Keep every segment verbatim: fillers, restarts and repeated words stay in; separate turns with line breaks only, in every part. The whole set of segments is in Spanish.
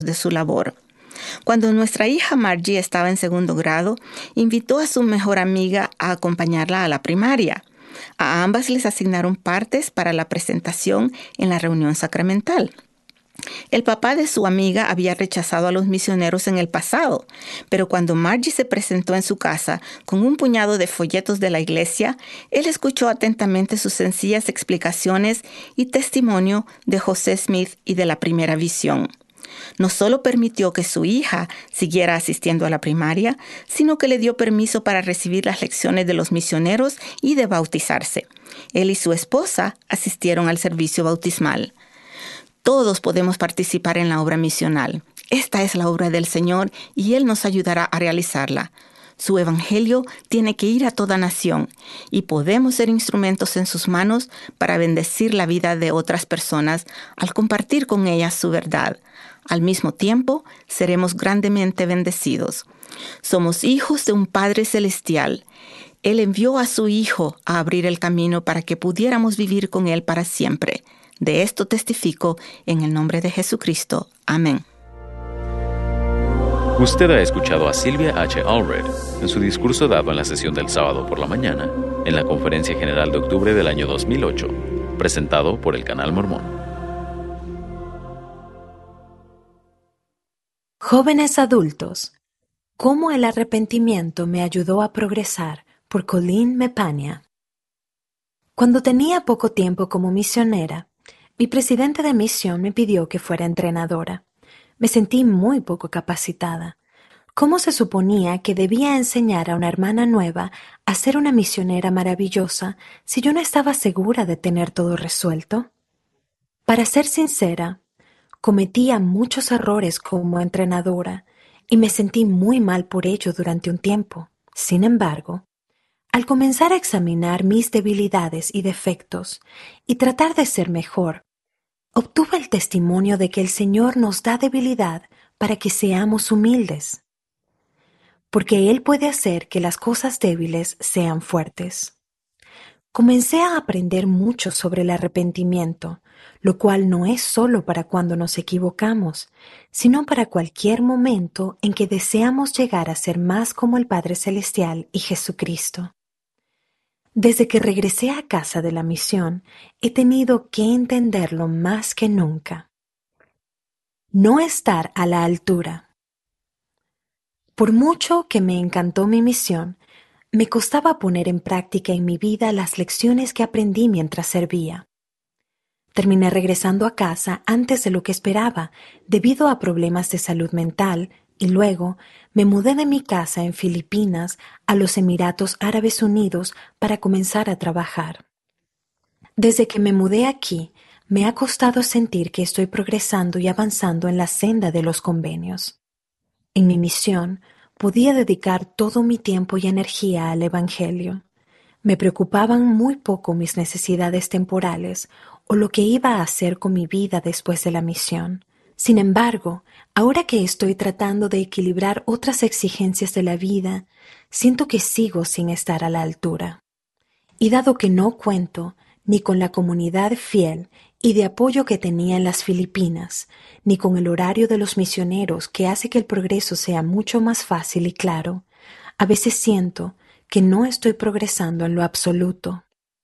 de su labor. Cuando nuestra hija Margie estaba en segundo grado, invitó a su mejor amiga a acompañarla a la primaria. A ambas les asignaron partes para la presentación en la reunión sacramental. El papá de su amiga había rechazado a los misioneros en el pasado, pero cuando Margie se presentó en su casa con un puñado de folletos de la iglesia, él escuchó atentamente sus sencillas explicaciones y testimonio de José Smith y de la primera visión. No solo permitió que su hija siguiera asistiendo a la primaria, sino que le dio permiso para recibir las lecciones de los misioneros y de bautizarse. Él y su esposa asistieron al servicio bautismal. Todos podemos participar en la obra misional. Esta es la obra del Señor y Él nos ayudará a realizarla. Su evangelio tiene que ir a toda nación y podemos ser instrumentos en sus manos para bendecir la vida de otras personas al compartir con ellas su verdad. Al mismo tiempo, seremos grandemente bendecidos. Somos hijos de un Padre Celestial. Él envió a su Hijo a abrir el camino para que pudiéramos vivir con Él para siempre. De esto testifico en el nombre de Jesucristo. Amén.
Usted ha escuchado a Sylvia H. Allred en su discurso dado en la sesión del sábado por la mañana en la Conferencia General de octubre del año dos mil ocho, presentado por el Canal Mormón.
Jóvenes adultos, ¿cómo el arrepentimiento me ayudó a progresar? Por Colleen Mepania. Cuando tenía poco tiempo como misionera, mi presidente de misión me pidió que fuera entrenadora. Me sentí muy poco capacitada. ¿Cómo se suponía que debía enseñar a una hermana nueva a ser una misionera maravillosa si yo no estaba segura de tener todo resuelto? Para ser sincera, cometía muchos errores como entrenadora y me sentí muy mal por ello durante un tiempo. Sin embargo, al comenzar a examinar mis debilidades y defectos y tratar de ser mejor, obtuve el testimonio de que el Señor nos da debilidad para que seamos humildes, porque Él puede hacer que las cosas débiles sean fuertes. Comencé a aprender mucho sobre el arrepentimiento, lo cual no es solo para cuando nos equivocamos, sino para cualquier momento en que deseamos llegar a ser más como el Padre Celestial y Jesucristo. Desde que regresé a casa de la misión, he tenido que entenderlo más que nunca. No estar a la altura. Por mucho que me encantó mi misión, me costaba poner en práctica en mi vida las lecciones que aprendí mientras servía. Terminé regresando a casa antes de lo que esperaba debido a problemas de salud mental y luego me mudé de mi casa en Filipinas a los Emiratos Árabes Unidos para comenzar a trabajar. Desde que me mudé aquí, me ha costado sentir que estoy progresando y avanzando en la senda de los convenios. En mi misión, podía dedicar todo mi tiempo y energía al Evangelio. Me preocupaban muy poco mis necesidades temporales o lo que iba a hacer con mi vida después de la misión. Sin embargo, ahora que estoy tratando de equilibrar otras exigencias de la vida, siento que sigo sin estar a la altura. Y dado que no cuento ni con la comunidad fiel y de apoyo que tenía en las Filipinas, ni con el horario de los misioneros que hace que el progreso sea mucho más fácil y claro, a veces siento que no estoy progresando en lo absoluto.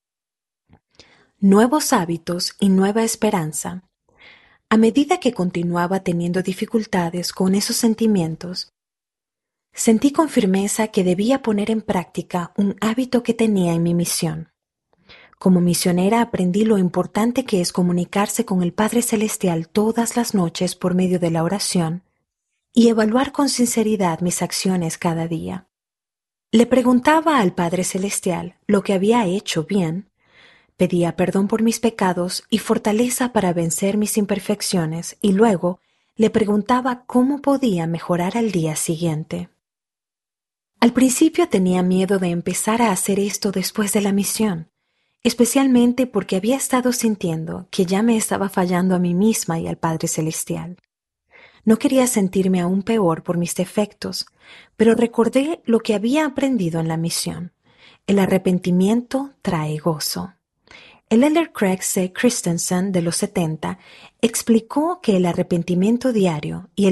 Nuevos hábitos y nueva esperanza. A medida que continuaba teniendo dificultades con esos sentimientos, sentí con firmeza que debía poner en práctica un hábito que tenía en mi misión. Como misionera aprendí lo importante que es comunicarse con el Padre Celestial todas las noches por medio de la oración y evaluar con sinceridad mis acciones cada día. Le preguntaba al Padre Celestial lo que había hecho bien, pedía perdón por mis pecados y fortaleza para vencer mis imperfecciones y luego le preguntaba cómo podía mejorar al día siguiente. Al principio tenía miedo de empezar a hacer esto después de la misión, especialmente porque había estado sintiendo que ya me estaba fallando a mí misma y al Padre Celestial. No quería sentirme aún peor por mis defectos, pero recordé lo que había aprendido en la misión. El arrepentimiento trae gozo. El elder Craig C. Christensen de los setenta explicó que el arrepentimiento diario y el